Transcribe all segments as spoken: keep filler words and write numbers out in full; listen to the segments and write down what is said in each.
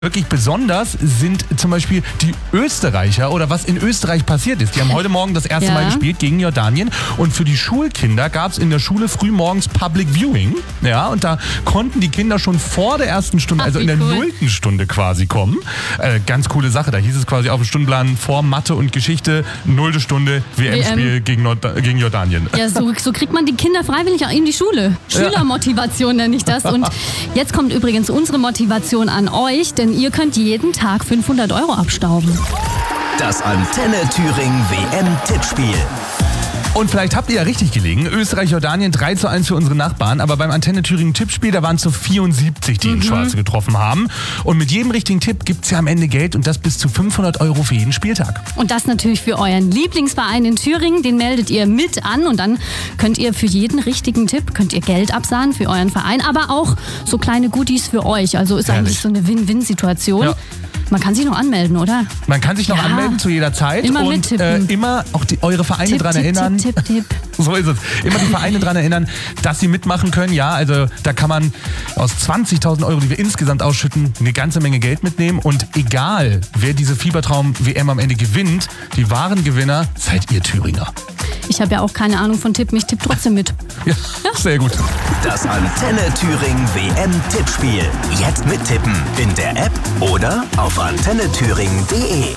Wirklich besonders sind zum Beispiel die Österreicher oder was in Österreich passiert ist. Die haben heute Morgen das erste Ja. Mal gespielt gegen Jordanien und für die Schulkinder gab es in der Schule frühmorgens Public Viewing. Ja, und da konnten die Kinder schon vor der ersten Stunde, Ach, also in wie der cool. nullten Stunde quasi kommen. Äh, ganz coole Sache. Da hieß es quasi auf dem Stundenplan vor Mathe und Geschichte, nullte Stunde W M-Spiel gegen, Nord- gegen Jordanien. Ja, so, so kriegt man die Kinder freiwillig auch in die Schule. Schülermotivation nenne ich das. Und jetzt kommt übrigens unsere Motivation an euch, denn ihr könnt jeden Tag fünfhundert Euro abstauben. Das Antenne Thüringen W M-Tippspiel. Und vielleicht habt ihr ja richtig gelegen. Österreich-Jordanien drei zu eins für unsere Nachbarn. Aber beim Antenne Thüringen Tippspiel, da waren es so vierundsiebzig, die in Schwarze getroffen haben. Und mit jedem richtigen Tipp gibt es ja am Ende Geld und das bis zu fünfhundert Euro für jeden Spieltag. Und das natürlich für euren Lieblingsverein in Thüringen. Den meldet ihr mit an und dann könnt ihr für jeden richtigen Tipp könnt ihr Geld absahnen für euren Verein, aber auch so kleine Goodies für euch. Also ist Herrlich. eigentlich so eine Win-Win-Situation. Ja. Man kann sich noch anmelden, oder? Man kann sich noch Ja. anmelden zu jeder Zeit Immer und mittippen. äh, immer auch die, eure Vereine Tipp, dran Tipp, erinnern. Tipp, Tipp, Tipp. So ist es. Immer die Vereine daran erinnern, dass sie mitmachen können. Ja, also da kann man aus zwanzigtausend Euro, die wir insgesamt ausschütten, eine ganze Menge Geld mitnehmen. Und egal, wer diese Fiebertraum-W M am Ende gewinnt, die wahren Gewinner seid ihr Thüringer. Ich habe ja auch keine Ahnung von Tippen, ich tippe trotzdem mit. Ja, sehr gut. Das Antenne Thüringen W M-Tippspiel. Jetzt mittippen in der App oder auf antenne thüringen punkt de.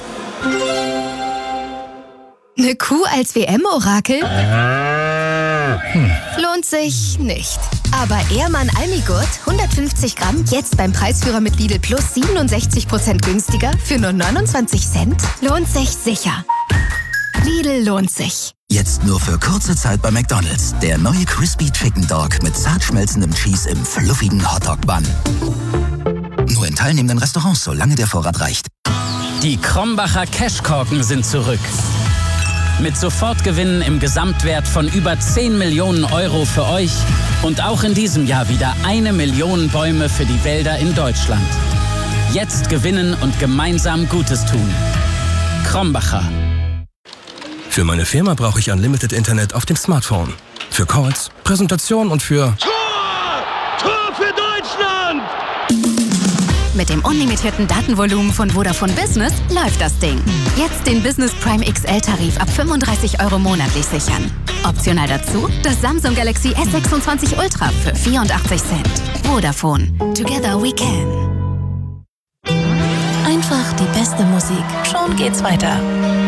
Eine Kuh als W M-Orakel? Hm. Lohnt sich nicht. Aber Ehrmann Almigurt, hundertfünfzig Gramm, jetzt beim Preisführer mit Lidl Plus siebenundsechzig Prozent günstiger für nur neunundzwanzig Cent? Lohnt sich sicher. Lidl lohnt sich. Jetzt nur für kurze Zeit bei McDonald's. Der neue Crispy Chicken Dog mit zart schmelzendem Cheese im fluffigen Hotdog-Bun. Nur in teilnehmenden Restaurants, solange der Vorrat reicht. Die Krombacher Cashkorken sind zurück. Mit Sofortgewinnen im Gesamtwert von über zehn Millionen Euro für euch und auch in diesem Jahr wieder eine Million Bäume für die Wälder in Deutschland. Jetzt gewinnen und gemeinsam Gutes tun. Krombacher. Für meine Firma brauche ich Unlimited Internet auf dem Smartphone. Für Calls, Präsentation und für... Tor! Tor für Deutschland! Mit dem unlimitierten Datenvolumen von Vodafone Business läuft das Ding. Jetzt den Business Prime X L-Tarif ab fünfunddreißig Euro monatlich sichern. Optional dazu das Samsung Galaxy S sechsundzwanzig Ultra für vierundachtzig Cent. Vodafone. Together we can. Einfach die beste Musik. Schon geht's weiter.